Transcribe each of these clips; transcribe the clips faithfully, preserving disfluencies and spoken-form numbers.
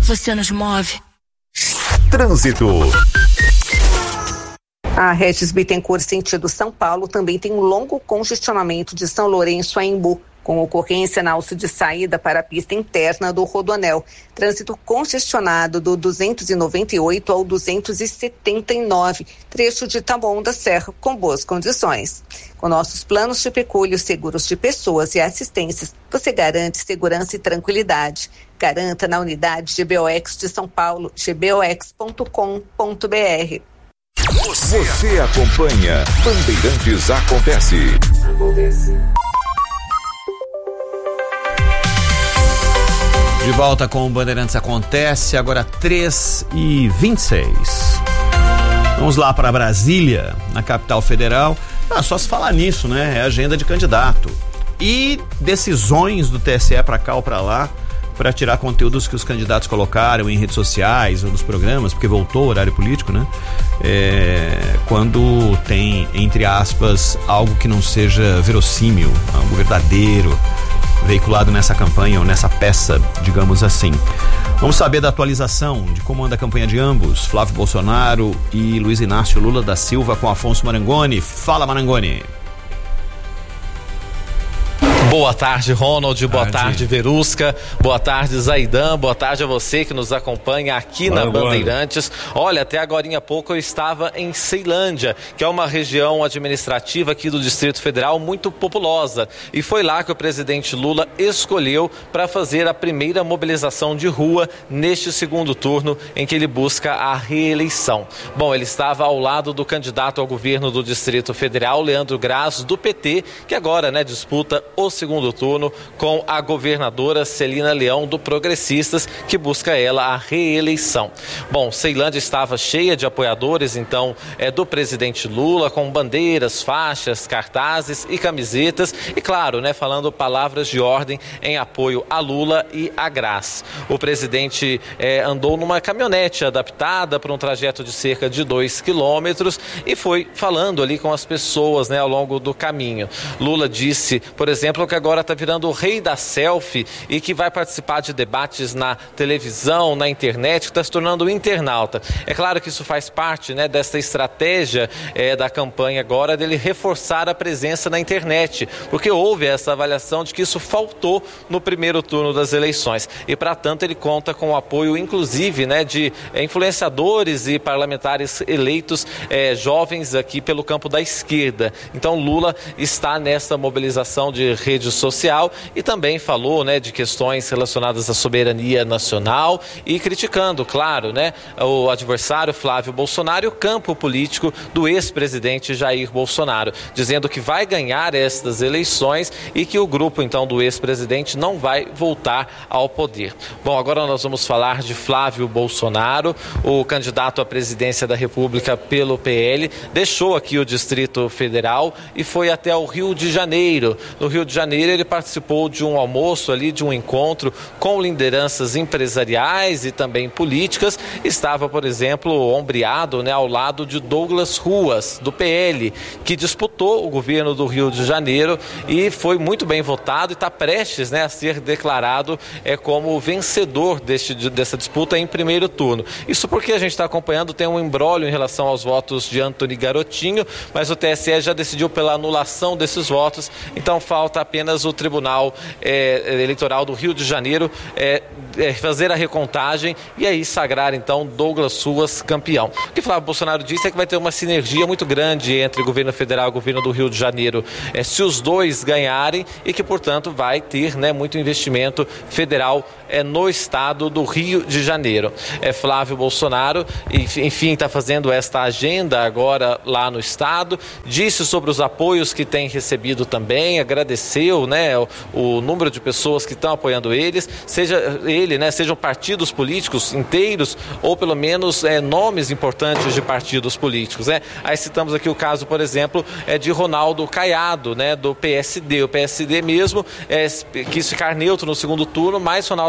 você nos move. Trânsito. A Regis Bittencourt, sentido São Paulo, também tem um longo congestionamento de São Lourenço a Embu, com ocorrência na alça de saída para a pista interna do Rodoanel. Trânsito congestionado do duzentos e noventa e oito ao duzentos e setenta e nove, trecho de Taboão da Serra, com boas condições. Com nossos planos de pecúlio, seguros de pessoas e assistências, você garante segurança e tranquilidade. Garanta na unidade G B O X de São Paulo, g b o x ponto com ponto b r. Você, Você acompanha Bandeirantes Acontece. Acontece. De volta com o Bandeirantes Acontece, agora três e vinte e seis. Vamos lá para Brasília, na capital federal. Ah, só se falar nisso, né? É agenda de candidato. E decisões do T S E para cá ou para lá, para tirar conteúdos que os candidatos colocaram em redes sociais ou nos programas, porque voltou o horário político, né? É, quando tem, entre aspas, algo que não seja verossímil, algo verdadeiro, veiculado nessa campanha ou nessa peça, digamos assim. Vamos saber da atualização de como anda a campanha de ambos, Flávio Bolsonaro e Luiz Inácio Lula da Silva, com Afonso Marangoni. Fala, Marangoni. Boa tarde, Ronald. Boa tarde, tarde Verusca. Boa tarde, Zaidan. Boa tarde a você que nos acompanha aqui boa, na Bandeirantes. Boa. Olha, até agorinha há pouco eu estava em Ceilândia, que é uma região administrativa aqui do Distrito Federal muito populosa. E foi lá que o presidente Lula escolheu para fazer a primeira mobilização de rua neste segundo turno em que ele busca a reeleição. Bom, ele estava ao lado do candidato ao governo do Distrito Federal, Leandro Graz, do P T, que agora, né, disputa o segundo turno com a governadora Celina Leão do Progressistas, que busca ela a reeleição. Bom, Ceilândia estava cheia de apoiadores, então, é, do presidente Lula, com bandeiras, faixas, cartazes e camisetas, e claro, né, falando palavras de ordem em apoio a Lula e a Graz. O presidente é, andou numa caminhonete adaptada para um trajeto de cerca de dois quilômetros e foi falando ali com as pessoas, né, ao longo do caminho. Lula disse, por exemplo, que agora está virando o rei da selfie e que vai participar de debates na televisão, na internet, que está se tornando um internauta. É claro que isso faz parte, né, dessa estratégia é, da campanha agora, dele reforçar a presença na internet, porque houve essa avaliação de que isso faltou no primeiro turno das eleições. E, para tanto, ele conta com o apoio, inclusive, né, de é, influenciadores e parlamentares eleitos é, jovens aqui pelo campo da esquerda. Então, Lula está nessa mobilização de rede social e também falou, né, de questões relacionadas à soberania nacional e criticando, claro, né, o adversário Flávio Bolsonaro e o campo político do ex-presidente Jair Bolsonaro, dizendo que vai ganhar estas eleições e que o grupo, então, do ex-presidente não vai voltar ao poder. Bom, agora nós vamos falar de Flávio Bolsonaro, o candidato à presidência da República pelo P L, deixou aqui o Distrito Federal e foi até o Rio de Janeiro. No Rio de Janeiro, ele participou de um almoço ali, de um encontro com lideranças empresariais e também políticas. Estava, por exemplo, ombreado, né, ao lado de Douglas Ruas, do P L, que disputou o governo do Rio de Janeiro e foi muito bem votado e está prestes, né, a ser declarado é, como vencedor deste, dessa disputa em primeiro turno. Isso porque a gente está acompanhando, tem um imbróglio em relação aos votos de Antony Garotinho, mas o T S E já decidiu pela anulação desses votos, então falta apenas o Tribunal é, Eleitoral do Rio de Janeiro é, é, fazer a recontagem e aí sagrar, então, Douglas Ruas campeão. O que Flávio Bolsonaro disse é que vai ter uma sinergia muito grande entre o governo federal e o governo do Rio de Janeiro, é, se os dois ganharem e que, portanto, vai ter, né, muito investimento federal é, no estado do Rio de Janeiro. É, Flávio Bolsonaro, enfim, está fazendo esta agenda agora lá no estado, disse sobre os apoios que tem recebido também, agradeceu, né, o, o número de pessoas que estão apoiando eles, seja ele, né, sejam partidos políticos inteiros ou pelo menos é, nomes importantes de partidos políticos, né? Aí citamos aqui o caso, por exemplo, é de Ronaldo Caiado, né, do P S D. O P S D mesmo é, quis ficar neutro no segundo turno, mas Ronaldo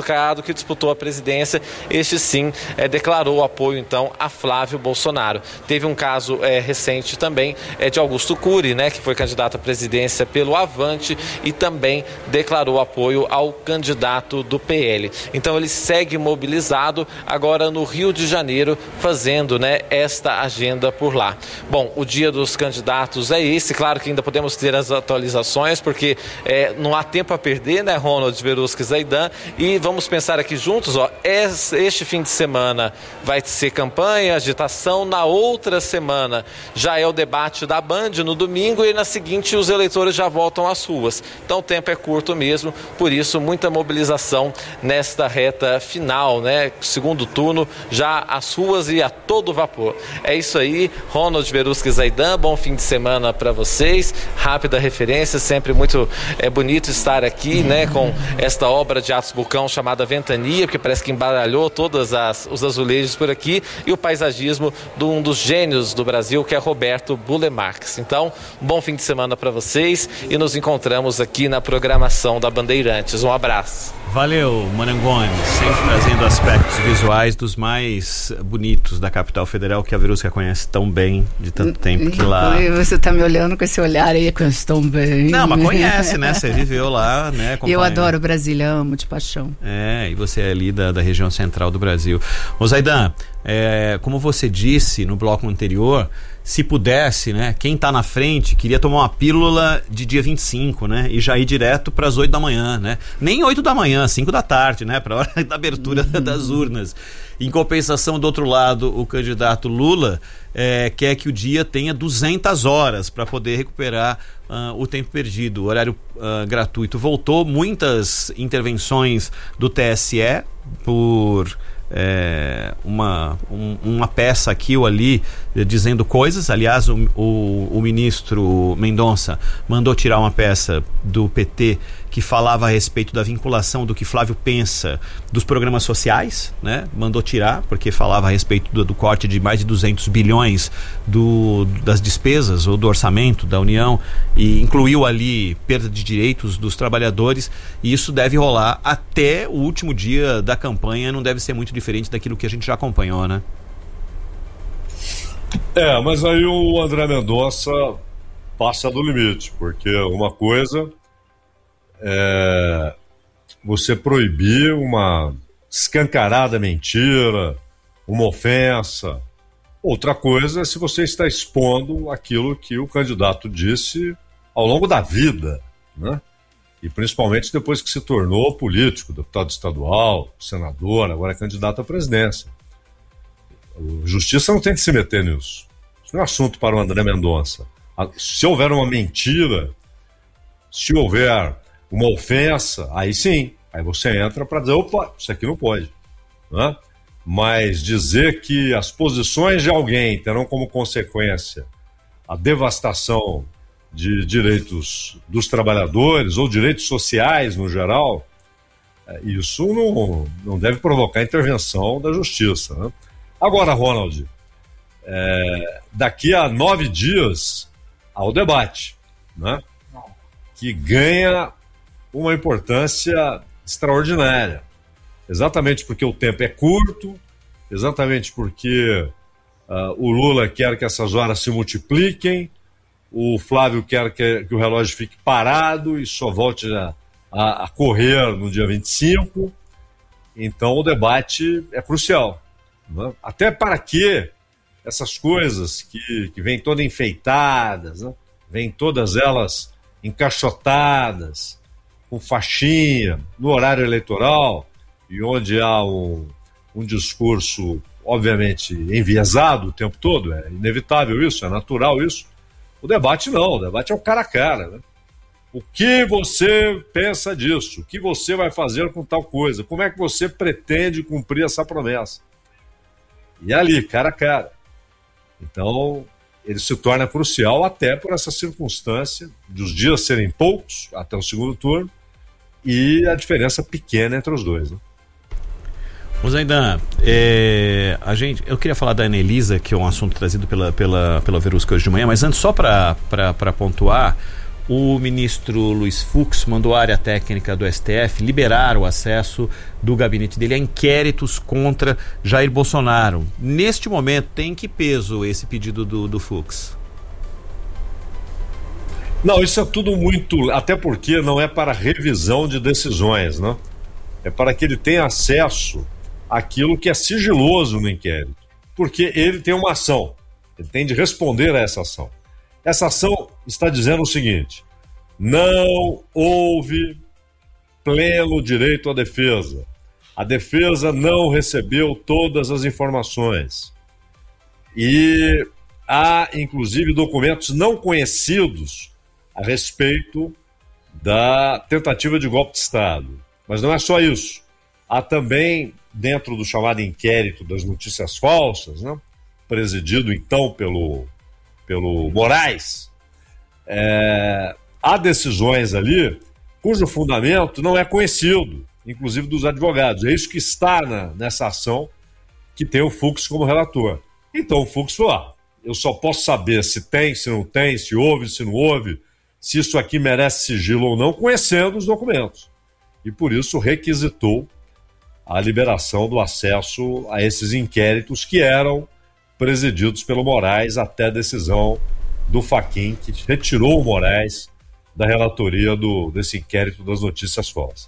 Caiado, que disputou a presidência, este sim é, declarou apoio então a Flávio Bolsonaro. Teve um caso é, recente também é, de Augusto Cury, né, que foi candidato à presidência pelo Avante e também declarou apoio ao candidato do P L. Então ele segue mobilizado agora no Rio de Janeiro, fazendo, né, esta agenda por lá. Bom, o dia dos candidatos é esse, claro que ainda podemos ter as atualizações, porque é, não há tempo a perder, né, Ronald, Verusca e Zaidan, e vamos pensar aqui juntos, ó, este fim de semana vai ser campanha, agitação, na outra semana já é o debate da Band no domingo e na seguinte os eleitores já voltam às ruas. Então o tempo é curto mesmo, por isso muita mobilização nesta reta final, né, segundo turno, já às ruas e a todo vapor. É isso aí, Ronald, Verusca e Zaidan, bom fim de semana para vocês, rápida referência, sempre muito é, bonito estar aqui, né, com esta obra de Atos Bulcão chamada Ventania, porque parece que embaralhou todos os azulejos por aqui, e o paisagismo de um dos gênios do Brasil, que é Roberto Burle Marx. Então, bom fim de semana para vocês e nos encontramos aqui na programação da Bandeirantes. Um abraço. Valeu, Marangoni, sempre trazendo aspectos visuais dos mais bonitos da capital federal, que a Verusca conhece tão bem, de tanto tempo que lá... Você tá me olhando com esse olhar aí, conhece tão bem. Não, mas conhece, né? Você viveu lá, né? Eu adoro Brasília, amo de paixão. É, e você é ali da, da região central do Brasil. Ô Zaidan, é, como você disse no bloco anterior, se pudesse, né, quem tá na frente queria tomar uma pílula de dia vinte e cinco, né, e já ir direto para as oito da manhã, né, nem oito da manhã, cinco da tarde, né, para a hora da abertura uhum. das urnas. Em compensação, do outro lado, o candidato Lula é, quer que o dia tenha duzentas horas para poder recuperar uh, o tempo perdido. O horário uh, gratuito voltou, muitas intervenções do T S E por... É, uma, um, uma peça aqui ou ali eh, dizendo coisas. Aliás, o, o, o ministro Mendonça mandou tirar uma peça do P T que falava a respeito da vinculação do que Flávio pensa dos programas sociais, né? Mandou tirar, porque falava a respeito do, do corte de mais de duzentos bilhões do, das despesas ou do orçamento da União, e incluiu ali perda de direitos dos trabalhadores, e isso deve rolar até o último dia da campanha, não deve ser muito diferente daquilo que a gente já acompanhou, né? É, mas aí o André Mendonça passa do limite, porque uma coisa é você proibir uma escancarada mentira, uma ofensa. Outra coisa é se você está expondo aquilo que o candidato disse ao longo da vida, né? E principalmente depois que se tornou político, deputado estadual, senador, agora é candidato à presidência. A justiça não tem que se meter nisso. Isso não é assunto para o André Mendonça. Se houver uma mentira, se houver uma ofensa, aí sim, aí você entra para dizer, opa, isso aqui não pode, né? Mas dizer que as posições de alguém terão como consequência a devastação de direitos dos trabalhadores ou direitos sociais no geral, isso não, não deve provocar intervenção da justiça, né? Agora, Ronald, é, daqui a nove dias ao debate, né, que ganha uma importância extraordinária, exatamente porque o tempo é curto, exatamente porque uh, o Lula quer que essas horas se multipliquem, o Flávio quer que, que o relógio fique parado e só volte a, a, a correr no dia vinte e cinco, então o debate é crucial, né? Até para que essas coisas que, que vêm todas enfeitadas, né? Vêm todas elas encaixotadas, com faixinha, no horário eleitoral, e onde há um, um discurso, obviamente, enviesado o tempo todo, é inevitável isso, é natural isso. O debate não, o debate é o cara a cara, né? O que você pensa disso? O que você vai fazer com tal coisa? Como é que você pretende cumprir essa promessa? E é ali, cara a cara. Então, ele se torna crucial até por essa circunstância dos dias serem poucos, até o segundo turno, e a diferença pequena entre os dois, né? Ô Zaidan, é, a gente, eu queria falar da Anelisa, que é um assunto trazido pela, pela, pela Verusca hoje de manhã, mas antes, só para pontuar, o ministro Luiz Fux mandou a área técnica do S T F liberar o acesso do gabinete dele a inquéritos contra Jair Bolsonaro. Neste momento, tem que peso esse pedido do, do Fux? Não, isso é tudo muito... Até porque não é para revisão de decisões, né? É para que ele tenha acesso àquilo que é sigiloso no inquérito. Porque ele tem uma ação. Ele tem de responder a essa ação. Essa ação está dizendo o seguinte: não houve pleno direito à defesa. A defesa não recebeu todas as informações. E há, inclusive, documentos não conhecidos a respeito da tentativa de golpe de Estado. Mas não é só isso. Há também, dentro do chamado inquérito das notícias falsas, né, presidido então pelo... pelo Moraes, é, há decisões ali cujo fundamento não é conhecido, inclusive dos advogados. É isso que está na, nessa ação que tem o Fux como relator. Então o Fux falou, ah, eu só posso saber se tem, se não tem, se houve, se não houve, se isso aqui merece sigilo ou não, conhecendo os documentos. E por isso requisitou a liberação do acesso a esses inquéritos que eram presididos pelo Moraes até a decisão do Fachin, que retirou o Moraes da relatoria do, desse inquérito das notícias falsas.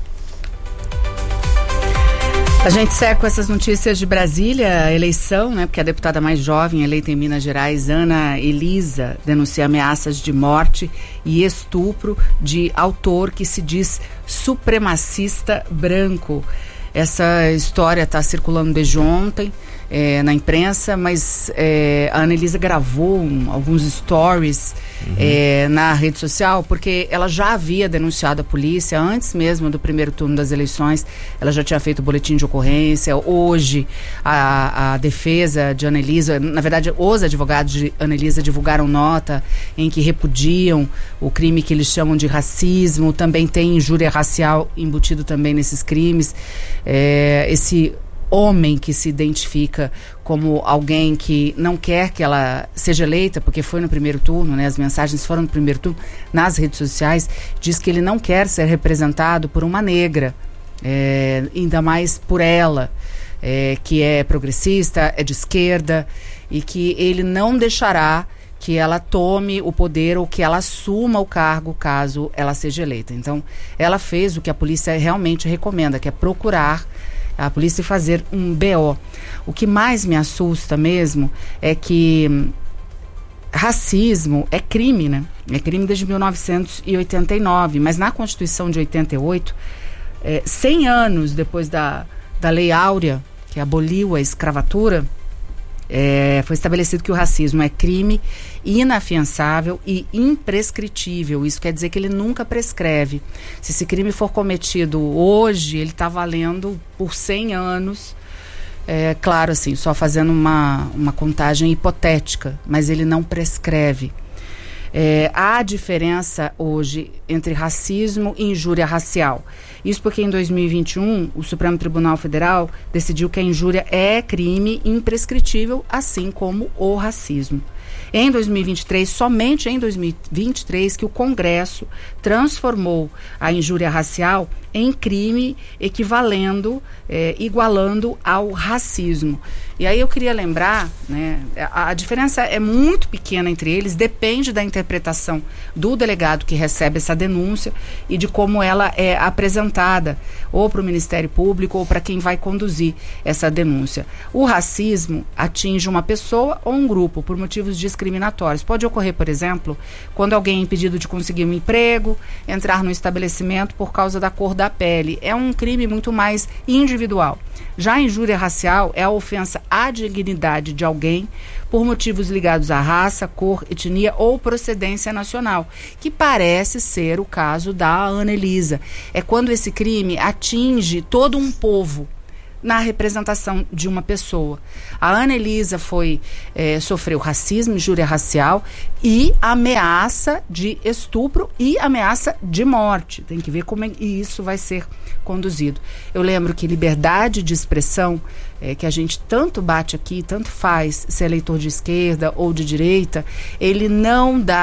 A gente segue com essas notícias de Brasília, a eleição, né? Porque a deputada mais jovem eleita em Minas Gerais, Ana Elisa, denuncia ameaças de morte e estupro de autor que se diz supremacista branco. Essa história está circulando desde ontem é, na imprensa, mas é, a Ana Elisa gravou um, alguns stories uhum. é, na rede social, porque ela já havia denunciado a polícia antes mesmo do primeiro turno das eleições. Ela já tinha feito boletim de ocorrência. Hoje a, a defesa de Ana Elisa, na verdade os advogados de Ana Elisa divulgaram nota em que repudiam o crime que eles chamam de racismo. Também tem injúria racial embutido também nesses crimes. É, esse homem que se identifica como alguém que não quer que ela seja eleita, porque foi no primeiro turno, né, as mensagens foram no primeiro turno, nas redes sociais, diz que ele não quer ser representado por uma negra, é, ainda mais por ela, é, que é progressista, é de esquerda, e que ele não deixará que ela tome o poder ou que ela assuma o cargo caso ela seja eleita. Então, ela fez o que a polícia realmente recomenda, que é procurar a polícia fazer um B O. O que mais me assusta mesmo é que hum, racismo é crime, né? É crime desde mil novecentos e oitenta e nove, mas na Constituição de oitenta e oito, é, cem anos depois da, da Lei Áurea, que aboliu a escravatura, É, foi estabelecido que o racismo é crime inafiançável e imprescritível. Isso quer dizer que ele nunca prescreve. Se esse crime for cometido hoje, ele está valendo por cem anos. É, claro, assim, só fazendo uma, uma contagem hipotética, mas ele não prescreve. É, há diferença hoje entre racismo e injúria racial. Isso porque em dois mil e vinte e um o Supremo Tribunal Federal decidiu que a injúria é crime imprescritível, assim como o racismo. Em dois mil e vinte e três, somente em dois mil e vinte e três, que o Congresso transformou a injúria racial em crime equivalendo, é, igualando ao racismo. E aí eu queria lembrar, né, a, a diferença é muito pequena entre eles, depende da interpretação do delegado que recebe essa denúncia e de como ela é apresentada, ou para o Ministério Público ou para quem vai conduzir essa denúncia. O racismo atinge uma pessoa ou um grupo por motivos discriminatórios. Pode ocorrer, por exemplo, quando alguém é impedido de conseguir um emprego, entrar no estabelecimento por causa da cor da pele. É um crime muito mais individual. Já a injúria racial é a ofensa à dignidade de alguém por motivos ligados à raça, cor, etnia ou procedência nacional, que parece ser o caso da Ana Elisa. É quando esse crime atinge todo um povo na representação de uma pessoa. A Ana Elisa foi, é, sofreu racismo, injúria racial e ameaça de estupro e ameaça de morte. Tem que ver como é, isso vai ser conduzido. Eu lembro que liberdade de expressão, é, que a gente tanto bate aqui, tanto faz, ser eleitor de esquerda ou de direita, ele não dá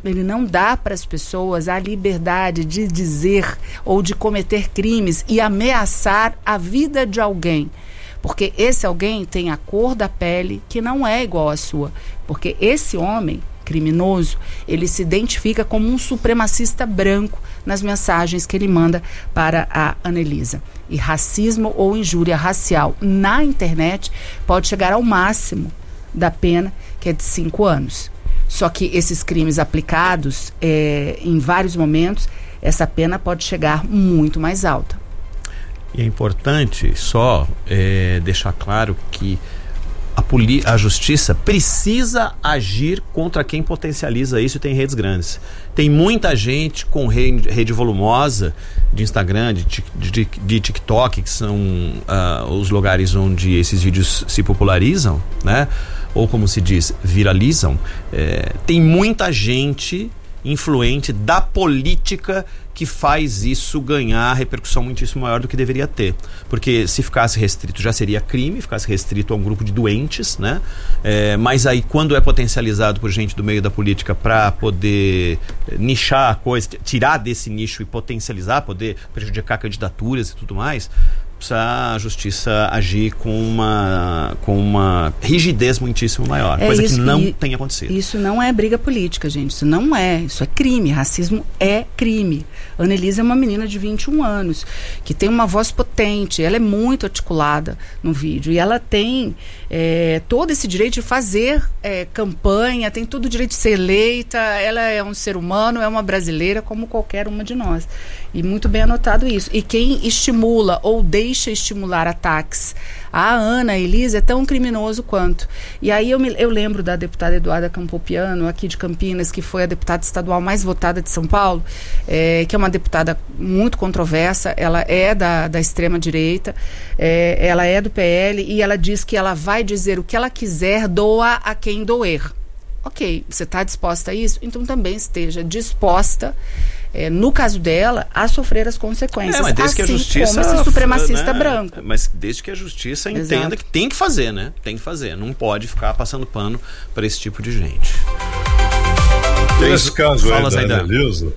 ele não dá para as pessoas a liberdade de dizer ou de cometer crimes e ameaçar a vida de alguém. Porque esse alguém tem a cor da pele que não é igual à sua. Porque esse homem criminoso, ele se identifica como um supremacista branco nas mensagens que ele manda para a Anelisa. E racismo ou injúria racial na internet pode chegar ao máximo da pena, que é de cinco anos. Só que esses crimes aplicados é, em vários momentos, essa pena pode chegar muito mais alta. E é importante só é, deixar claro que a, poli- a justiça precisa agir contra quem potencializa isso, e tem redes grandes. Tem muita gente com rede, rede volumosa de Instagram, de, de, de TikTok, que são uh, os lugares onde esses vídeos se popularizam, né? Ou como se diz, viralizam. É, tem muita gente influente da política que faz isso ganhar repercussão muitíssimo maior do que deveria ter. Porque se ficasse restrito já seria crime, ficasse restrito a um grupo de doentes, né? É, mas aí quando é potencializado por gente do meio da política para poder nichar a coisa, tirar desse nicho e potencializar, poder prejudicar candidaturas e tudo mais, precisa a justiça agir com uma, com uma rigidez muitíssimo maior, é coisa isso, que não e, tem acontecido. Isso não é briga política, gente, isso não é, isso é crime, racismo é crime. Anelisa é uma menina de vinte e um anos, que tem uma voz potente, ela é muito articulada no vídeo, e ela tem é, todo esse direito de fazer é, campanha, tem todo o direito de ser eleita, ela é um ser humano, é uma brasileira como qualquer uma de nós. E muito bem anotado isso. E quem estimula ou deixa estimular ataques à Ana Elisa é tão criminoso quanto. E aí eu, me, eu lembro da deputada Eduarda Campopiano, aqui de Campinas, que foi a deputada estadual mais votada de São Paulo, é, que é uma deputada muito controversa, ela é da, da extrema-direita, é, ela é do P L, e ela diz que ela vai dizer o que ela quiser, doa a quem doer. Ok, você está disposta a isso? Então também esteja disposta, É, no caso dela, a sofrer as consequências, é, mas desde assim que a justiça, como esse supremacista, né, branco. Mas desde que a justiça entenda, exato, que tem que fazer, né? Tem que fazer, não pode ficar passando pano para esse tipo de gente. Nesse caso aí da Anelisa,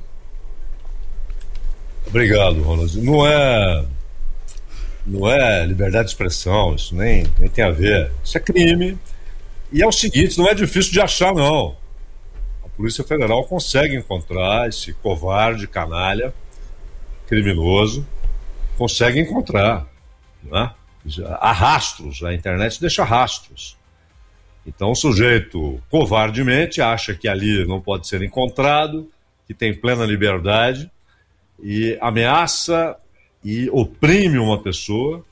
obrigado, Ronald, não é não é liberdade de expressão, isso nem, nem tem a ver, isso é crime, e é o seguinte, não é difícil de achar, não. A Polícia Federal consegue encontrar esse covarde, canalha, criminoso, consegue encontrar, né? Há rastros, a internet deixa rastros. Então o sujeito covardemente acha que ali não pode ser encontrado, que tem plena liberdade, e ameaça e oprime uma pessoa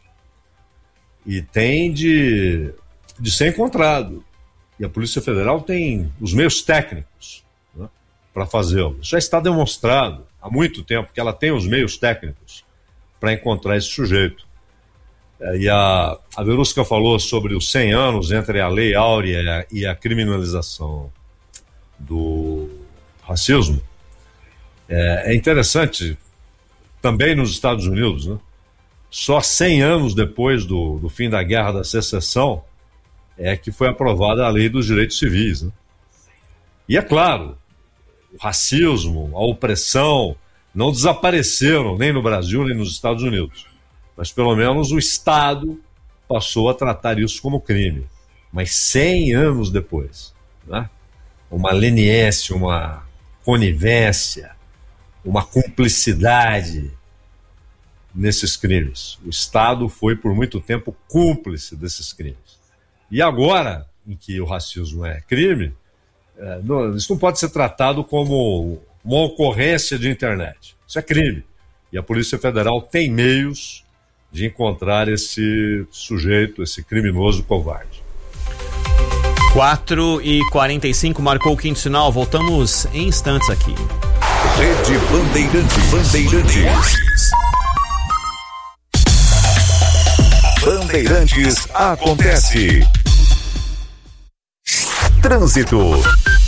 e tem de, de ser encontrado. E a Polícia Federal tem os meios técnicos, né, para fazê-lo. Já está demonstrado há muito tempo que ela tem os meios técnicos para encontrar esse sujeito. E a, a Verusca falou sobre os cem anos entre a Lei Áurea e a criminalização do racismo. É, é interessante, também nos Estados Unidos, né, só cem anos depois do, do fim da Guerra da Secessão, é que foi aprovada a Lei dos Direitos Civis, né? E é claro, o racismo, a opressão não desapareceram nem no Brasil nem nos Estados Unidos, mas pelo menos o Estado passou a tratar isso como crime. Mas cem anos depois, né? Uma leniência, uma conivência, uma cumplicidade nesses crimes. O Estado foi por muito tempo cúmplice desses crimes. E agora, em que o racismo é crime, é, não, isso não pode ser tratado como uma ocorrência de internet. Isso é crime. E a Polícia Federal tem meios de encontrar esse sujeito, esse criminoso covarde. quatro e quarenta e cinco, marcou o quinto sinal. Voltamos em instantes aqui. Rede Bandeirantes. Bandeirantes. Bandeirantes acontece. Trânsito.